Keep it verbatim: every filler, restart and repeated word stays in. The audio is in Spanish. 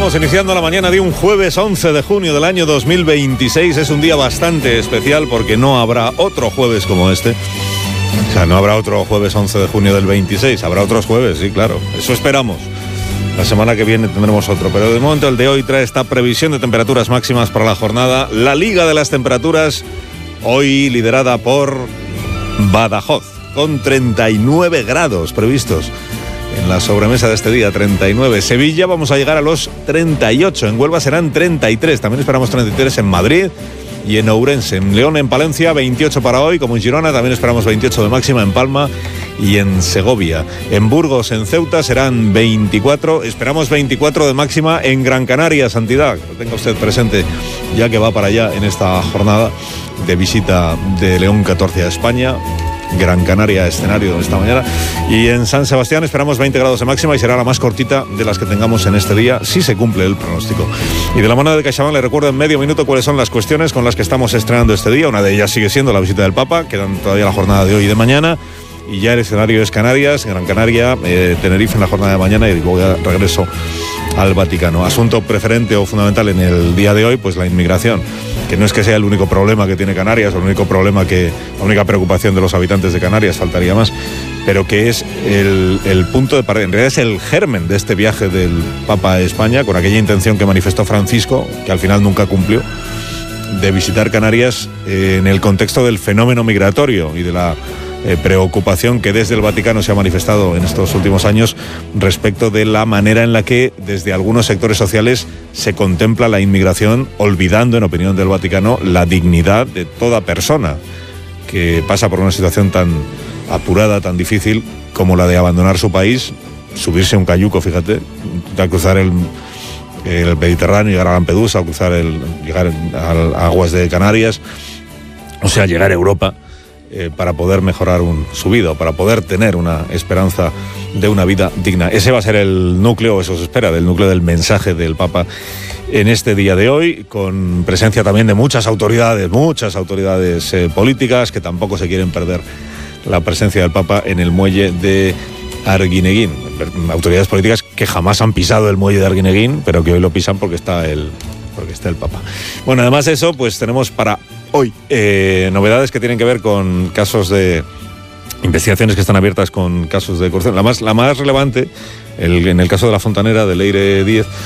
Estamos iniciando la mañana de un jueves once de junio del año dos mil veintiséis. Es un día bastante especial porque no habrá otro jueves como este. O sea, no habrá otro jueves once de junio del veintiséis. Habrá otros jueves, sí, claro. Eso esperamos. La semana que viene tendremos otro. Pero de momento el de hoy trae esta previsión de temperaturas máximas para la jornada. La Liga de las Temperaturas, hoy liderada por Badajoz, con treinta y nueve grados previstos. En la sobremesa de este día, treinta y nueve. Sevilla vamos a llegar a los treinta y ocho. En Huelva serán treinta y tres. También esperamos treinta y tres en Madrid y en Ourense. En León, en Palencia, veintiocho para hoy. Como en Girona, también esperamos veintiocho de máxima en Palma y en Segovia. En Burgos, en Ceuta, serán veinticuatro. Esperamos veinticuatro de máxima en Gran Canaria, Santidad. Lo tenga usted presente, ya que va para allá en esta jornada de visita de León catorce a España. Gran Canaria, escenario esta mañana. Y en San Sebastián esperamos veinte grados de máxima y será la más cortita de las que tengamos en este día, si se cumple el pronóstico. Y de la mano de CaixaBank le recuerdo en medio minuto cuáles son las cuestiones con las que estamos estrenando este día. Una de ellas sigue siendo la visita del Papa, quedan todavía la jornada de hoy y de mañana. Y ya el escenario es Canarias, Gran Canaria, eh, Tenerife en la jornada de mañana y luego ya regreso al Vaticano. Asunto preferente o fundamental en el día de hoy, pues la inmigración, que no es que sea el único problema que tiene Canarias, o el único problema que, la única preocupación de los habitantes de Canarias, faltaría más, pero que es el, el punto de partida, en realidad es el germen de este viaje del Papa a España, con aquella intención que manifestó Francisco, que al final nunca cumplió, de visitar Canarias eh, en el contexto del fenómeno migratorio y de la Eh, preocupación que desde el Vaticano se ha manifestado en estos últimos años respecto de la manera en la que desde algunos sectores sociales se contempla la inmigración, olvidando, en opinión del Vaticano, la dignidad de toda persona que pasa por una situación tan apurada, tan difícil como la de abandonar su país, subirse a un cayuco, fíjate, de cruzar el, el Mediterráneo, llegar a Lampedusa, o cruzar el, llegar a aguas de Canarias, o sea, llegar a Europa. Eh, para poder mejorar un, su vida, para poder tener una esperanza de una vida digna. Ese va a ser el núcleo, eso se espera, del núcleo del mensaje del Papa en este día de hoy, con presencia también de muchas autoridades, muchas autoridades eh, políticas que tampoco se quieren perder la presencia del Papa en el muelle de Arguineguín. Autoridades políticas que jamás han pisado el muelle de Arguineguín, pero que hoy lo pisan porque está el, porque está el Papa. Bueno, además de eso, pues tenemos para hoy eh, novedades que tienen que ver con casos de investigaciones que están abiertas con casos de corrupción. La más, la más relevante, el, en el caso de la fontanera de Leire Díez,